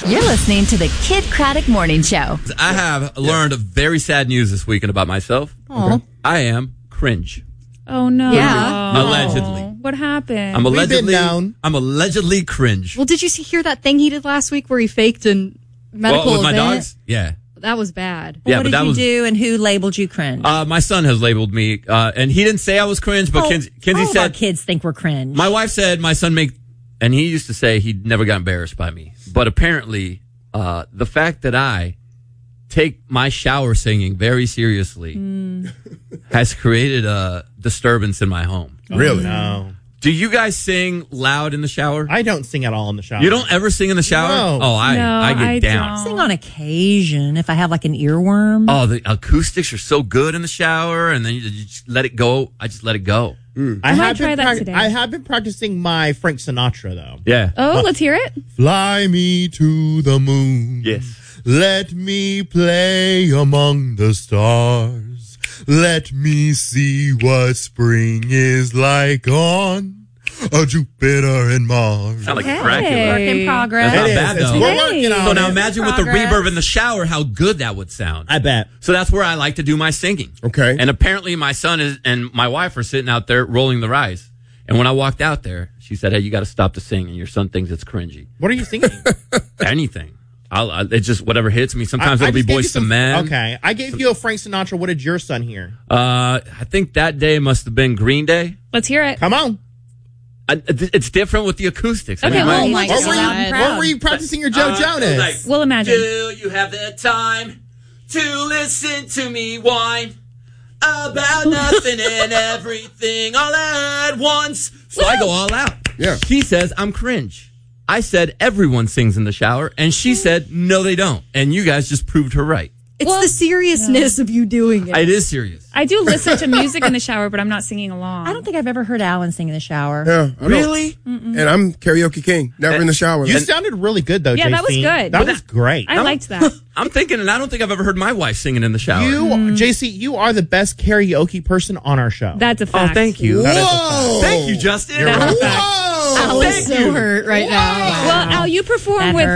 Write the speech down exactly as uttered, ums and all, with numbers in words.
You're listening to the Kid Craddock Morning Show. I have learned a very sad news this weekend about myself. Okay. I am cringe. Oh, no. Yeah. Allegedly. What happened? I'm We've been allegedly. known. I'm allegedly cringe. Well, did you see, hear that thing he did last week where he faked a medical Well, with my event? dogs. Yeah. That was bad. Yeah, what but did that you was. do and who labeled you cringe? Uh, my son has labeled me, uh, and he didn't say I was cringe, but Oh, Kenzie, Kenzie all of our said. kids think we're cringe. My wife said my son make, and he used to say he never got embarrassed by me, but apparently, uh, the fact that I take my shower singing very seriously Mm. has created a disturbance in my home. Really? No. Do you guys sing loud in the shower? I don't sing at all in the shower. You don't ever sing in the shower? No. Oh, I No, I get I down. don't. Sing on occasion if I have like an earworm. Oh, the acoustics are so good in the shower, and then you, you just let it go. I just let it go. I, might have try been that prac- today. I have been practicing my Frank Sinatra, though. Yeah. Oh, let's hear it. Fly me to the moon. Yes. Let me play among the stars. Let me see what spring is like on a Jupiter and Mars. Sound like Hey. Dracula. Work in progress. That's not It is. bad, It's- though. We're Hey. working on So now it. imagine with the Progress. reverb in the shower how good that would sound. I bet. So that's where I like to do my singing. Okay. And apparently my son is and my wife are sitting out there rolling their eyes. And when I walked out there, she said, "Hey, you got to stop the singing. Your son thinks it's cringy." What are you singing? Anything. I'll, I, it just whatever hits me. Sometimes I- I it'll be just gave you Boyz some- two Men. Okay. I gave you a Frank Sinatra. What did your son hear? Uh, I think that day must have been Green Day. Let's hear it. Come on. I, it's different with the acoustics. I Okay, mean, well, my- my just What were, loud and you, proud. what were you practicing your Joe Uh, Jonas? like, We'll imagine. Do you have the time to listen to me whine about nothing and everything all at once? So I go all out. Yeah. She says I'm cringe. I said everyone sings in the shower, and she said no, they don't. And you guys just proved her right. It's Well, the seriousness of you doing it. It is serious. I do listen to music in the shower, but I'm not singing along. I don't think I've ever heard Alan sing in the shower. Yeah, I don't- Really? And I'm karaoke king. Never in the shower. You And- sounded really good, though, Yeah, J C. that was good. That But was great. I liked that. I'm thinking, and I don't think I've ever heard my wife singing in the shower. You, J C, you are the best karaoke person on our show. That's a oh, fact. thank you. That is a Whoa! Thank you, Justin. That's a fact. Whoa! Al is Thank so you. hurt right now. Well, Al, you perform That with